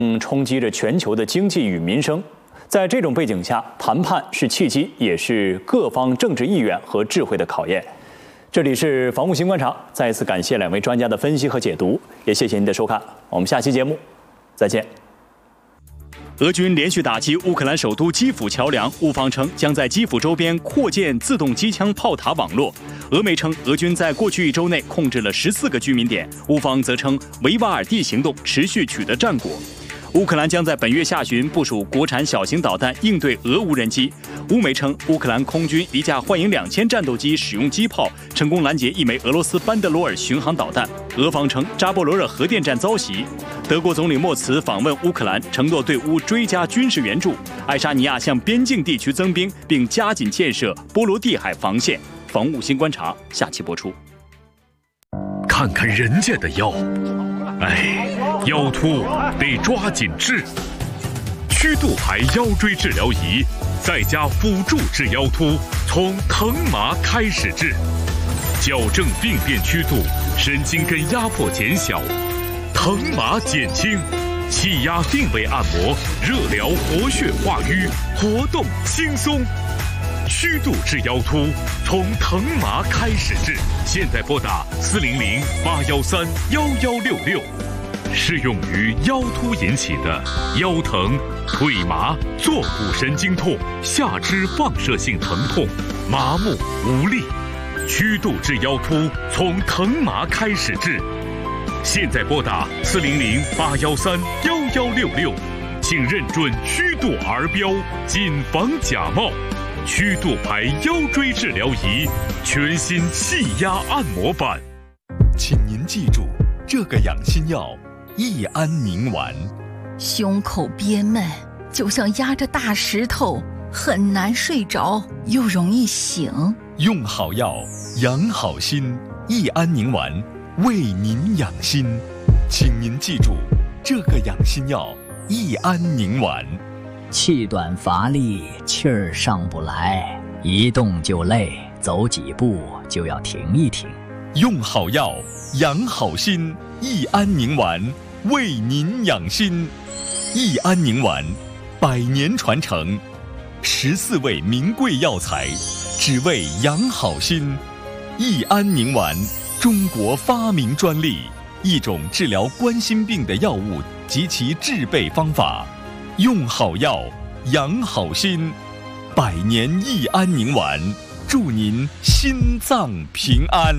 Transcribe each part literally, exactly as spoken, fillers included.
嗯，冲击着全球的经济与民生。在这种背景下，谈判是契机，也是各方政治意愿和智慧的考验。这里是防务新观察，再一次感谢两位专家的分析和解读，也谢谢您的收看。我们下期节目再见。俄军连续打击乌克兰首都基辅桥梁，乌方称将在基辅周边扩建自动机枪炮塔网络。俄媒称，俄军在过去一周内控制了十四个居民点，乌方则称维瓦尔第行动持续取得战果。乌克兰将在本月下旬部署国产小型导弹应对俄无人机。乌媒称，乌克兰空军一架幻影两千战斗机使用机炮成功拦截一枚俄罗斯班德罗尔巡航导弹。俄方称，扎波罗热核电站遭袭。德国总理默茨访问乌克兰，承诺对乌追加军事援助。爱沙尼亚向边境地区增兵，并加紧建设波罗的海防线。防务新观察，下期播出。 看看人家的腰，哎，腰突得抓紧治。曲度牌腰椎治疗仪，再加辅助治腰突，从疼麻开始治，矫正病变曲度，神经根压迫减小，疼麻减轻，气压定位按摩，热疗活血化瘀，活动轻松。曲度治腰突，从疼麻开始治。现在拨打四零零八幺三幺幺六六，适用于腰突引起的腰疼、腿麻、坐骨神经痛、下肢放射性疼痛、麻木无力。曲度治腰突，从疼麻开始治。现在拨打四零零八幺三幺幺六六，请认准曲度儿标，谨防假冒。曲度牌腰椎治疗仪，全新气压按摩版。 请您记住这个养心药：益安宁丸。 胸口憋闷，就像压着大石头，很难睡着，又容易醒。 用好药，养好心。益安宁丸为您养心，请您记住这个养心药：益安宁丸。 气短乏力，气儿上不来，一动就累，走几步就要停一停。 用好药，养好心。益安宁丸为您养心。益安宁丸，百年传承，十四味名贵药材，只为养好心。益安宁丸，中国发明专利，一种治疗冠心病的药物及其制备方法。用好药，养好心，百年益安宁丸，祝您心脏平安。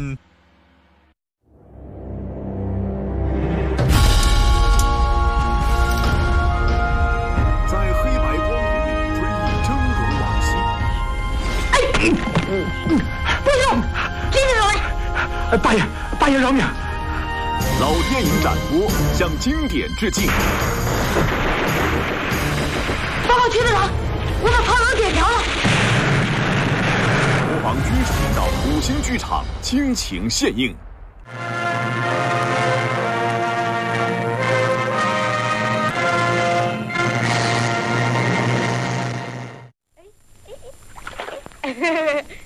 在黑白光影里追忆峥嵘往昔。 哎，嗯嗯，不用，听着了没？ 大爷，大爷饶命！老电影展播向经典致敬。 报告区队长，我把操场点着了。 模仿军事频道五星剧场倾情献映。